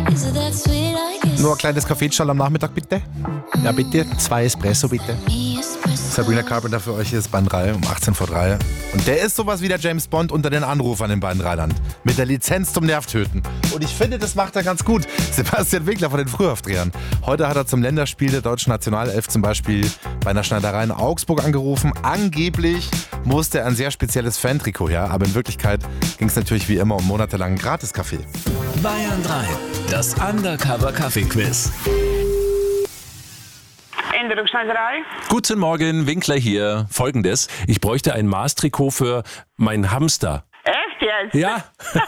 Nur ein kleines Kaffeestall am Nachmittag, bitte. Ja, bitte. 2 Espresso, bitte. Sabrina Carpenter für euch hier ist Band 3 um 18:03. Und der ist sowas wie der James Bond unter den Anrufern in Band 3 Land. Mit der Lizenz zum Nervtöten. Und ich finde, das macht er ganz gut. Sebastian Winkler von den Frühaufdrehern. Heute hat er zum Länderspiel der deutschen Nationalelf zum Beispiel bei einer Schneiderei in Augsburg angerufen. Angeblich musste er ein sehr spezielles Fantrikot her, aber in Wirklichkeit ging es natürlich wie immer um monatelangen Gratiskaffee. Bayern 3, das Undercover-Kaffee-Quiz. Änderungsschneiderei. Guten Morgen, Winkler hier. Folgendes, ich bräuchte ein Maßtrikot für meinen Hamster. Echt jetzt? Ja.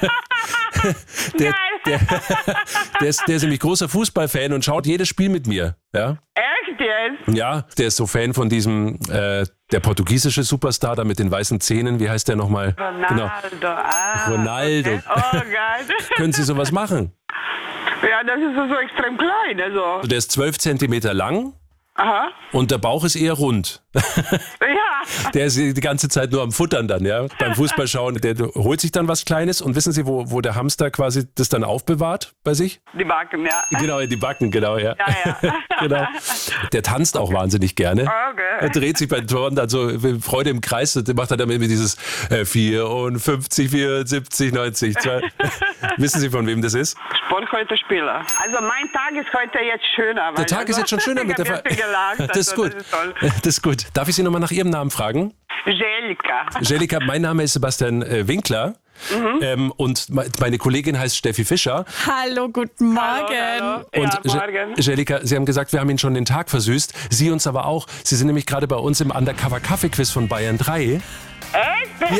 Der ist nämlich großer Fußballfan und schaut jedes Spiel mit mir. Ja, Echt jetzt? ja, der ist so Fan von diesem, der portugiesische Superstar da mit den weißen Zähnen. Wie heißt der nochmal? Ronaldo. Ronaldo. Okay. Oh Gott. Können Sie sowas machen? Ja, das ist so extrem klein. Also. Der ist 12 Zentimeter lang. Aha. Und der Bauch ist eher rund. Ja. Der ist die ganze Zeit nur am Futtern dann, ja. Beim Fußballschauen, der holt sich dann was Kleines und wissen Sie, wo der Hamster quasi das dann aufbewahrt bei sich? Die Backen, ja. Genau, in die Backen, genau, ja. Ja. Genau. Der tanzt auch wahnsinnig gerne. Okay. Er dreht sich bei Toren dann so Freude im Kreis und macht dann damit dieses 54, 74, 90. Wissen Sie, von wem das ist? Sport heute Spieler. Also mein Tag ist heute jetzt schöner. Der Tag ist jetzt schon schöner mit der gelacht. Das ist gut. Das ist toll. Das ist gut. Darf ich Sie nochmal nach Ihrem Namen fragen? Jelika. Jelika, mein Name ist Sebastian Winkler. Und meine Kollegin heißt Steffi Fischer. Hallo, guten Morgen. Hallo. Und Ja, morgen. Jelika, Sie haben gesagt, wir haben Ihnen schon den Tag versüßt. Sie uns aber auch. Sie sind nämlich gerade bei uns im Undercover Kaffee Quiz von Bayern 3. Echt? Ja!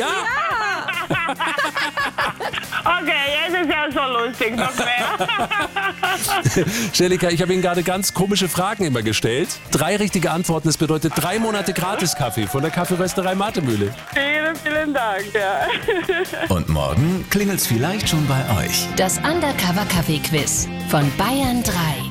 Okay, jetzt ist ja so lustig, noch mehr. Jelika, ich habe Ihnen gerade ganz komische Fragen immer gestellt. 3 richtige Antworten, das bedeutet 3 Monate Gratis-Kaffee von der Kaffeerösterei Matemühle. Vielen Dank, ja. Und morgen klingelt's vielleicht schon bei euch. Das Undercover Kaffee Quiz von Bayern 3.